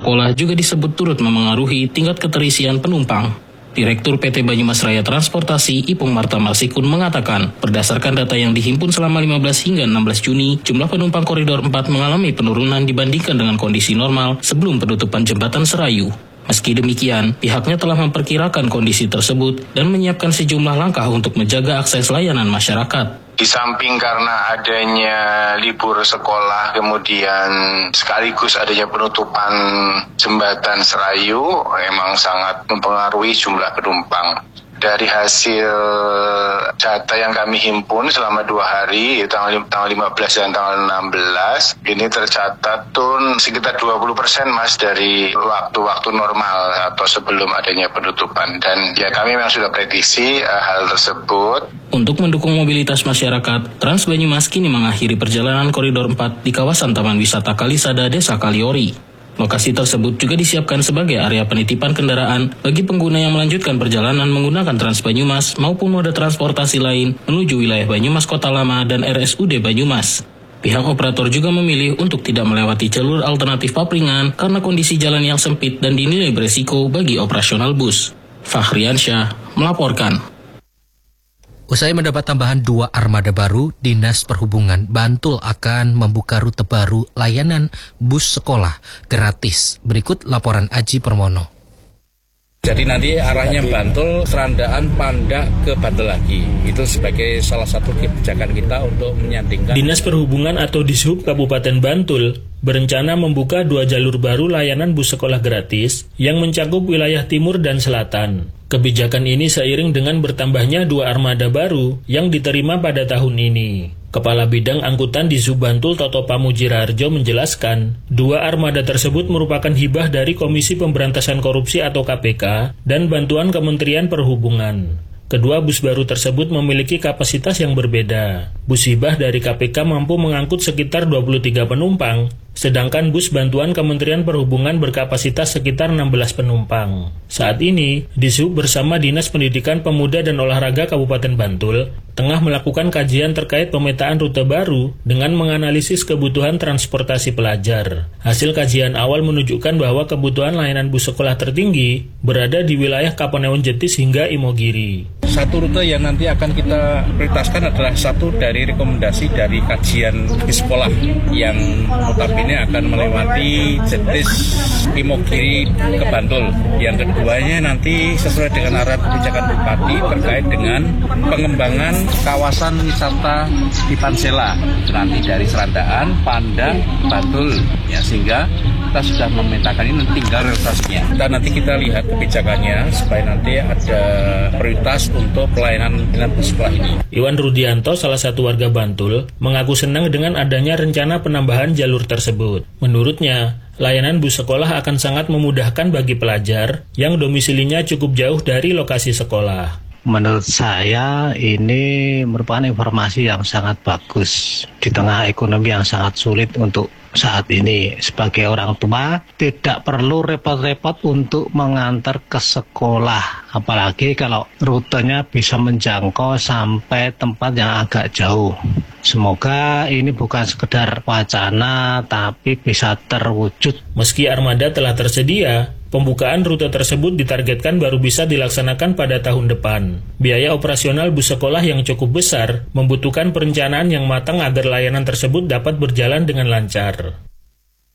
sekolah juga disebut turut memengaruhi tingkat keterisian penumpang. Direktur PT Banyumas Raya Transportasi Ipung Marta Marsikun mengatakan, berdasarkan data yang dihimpun selama 15 hingga 16 Juni, jumlah penumpang koridor 4 mengalami penurunan dibandingkan dengan kondisi normal sebelum penutupan jembatan Serayu. Meski demikian, pihaknya telah memperkirakan kondisi tersebut dan menyiapkan sejumlah langkah untuk menjaga akses layanan masyarakat. Di samping karena adanya libur sekolah, kemudian sekaligus adanya penutupan jembatan Serayu, emang sangat mempengaruhi jumlah penumpang. Dari hasil data yang kami himpun selama 2 hari, tanggal 15 dan tanggal 16, ini tercatat tuh sekitar 20% Mas dari waktu-waktu normal atau sebelum adanya penutupan. Dan ya kami memang sudah prediksi hal tersebut. Untuk mendukung mobilitas masyarakat, Trans Banyumas kini mengakhiri perjalanan koridor 4 di kawasan Taman Wisata Kalisada, Desa Kaliori. Lokasi tersebut juga disiapkan sebagai area penitipan kendaraan bagi pengguna yang melanjutkan perjalanan menggunakan Trans Banyumas maupun moda transportasi lain menuju wilayah Banyumas Kota Lama dan RSUD Banyumas. Pihak operator juga memilih untuk tidak melewati jalur alternatif Papringan karena kondisi jalan yang sempit dan dinilai beresiko bagi operasional bus. Fahriansyah melaporkan. Usai mendapat tambahan 2 armada baru, Dinas Perhubungan Bantul akan membuka rute baru layanan bus sekolah gratis. Berikut laporan Aji Permono. Jadi nanti arahnya Bantul, Serandaan, Pandak ke Bantul lagi. Itu sebagai salah satu kebijakan kita untuk menyandingkan. Dinas Perhubungan atau Dishub Kabupaten Bantul berencana membuka 2 jalur baru layanan bus sekolah gratis yang mencakup wilayah timur dan selatan. Kebijakan ini seiring dengan bertambahnya 2 armada baru yang diterima pada tahun ini. Kepala Bidang Angkutan di Bantul Toto Pamujirarjo menjelaskan, 2 armada tersebut merupakan hibah dari Komisi Pemberantasan Korupsi atau KPK dan bantuan Kementerian Perhubungan. Kedua bus baru tersebut memiliki kapasitas yang berbeda. Bus hibah dari KPK mampu mengangkut sekitar 23 penumpang, sedangkan bus bantuan Kementerian Perhubungan berkapasitas sekitar 16 penumpang. Saat ini, Dishub bersama Dinas Pendidikan Pemuda dan Olahraga Kabupaten Bantul tengah melakukan kajian terkait pemetaan rute baru dengan menganalisis kebutuhan transportasi pelajar. Hasil kajian awal menunjukkan bahwa kebutuhan layanan bus sekolah tertinggi berada di wilayah Kapanewon Jetis hingga Imogiri. Satu rute yang nanti akan kita prioritaskan adalah satu dari rekomendasi dari kajian di sekolah yang notabene akan melewati Jetis Imogiri ke Bantul. Yang keduanya nanti sesuai dengan arahan kebijakan Bupati terkait dengan pengembangan kawasan wisata di Pansela nanti dari Serandaan, Pandak, Bantul ya, sehingga kita sudah memetakan ini tinggal realisasinya. Dan nanti kita lihat kebijakannya supaya nanti ada prioritas untuk pelayanan dengan bus sekolah ini. Iwan Rudianto, salah satu warga Bantul, mengaku senang dengan adanya rencana penambahan jalur tersebut. Menurutnya, layanan bus sekolah akan sangat memudahkan bagi pelajar yang domisilinya cukup jauh dari lokasi sekolah. Menurut saya ini merupakan informasi yang sangat bagus di tengah ekonomi yang sangat sulit untuk saat ini. Sebagai orang tua tidak perlu repot-repot untuk mengantar ke sekolah, apalagi kalau rutenya bisa menjangkau sampai tempat yang agak jauh. Semoga ini bukan sekedar wacana tapi bisa terwujud. Meski armada telah tersedia, pembukaan rute tersebut ditargetkan baru bisa dilaksanakan pada tahun depan. Biaya operasional bus sekolah yang cukup besar membutuhkan perencanaan yang matang agar layanan tersebut dapat berjalan dengan lancar.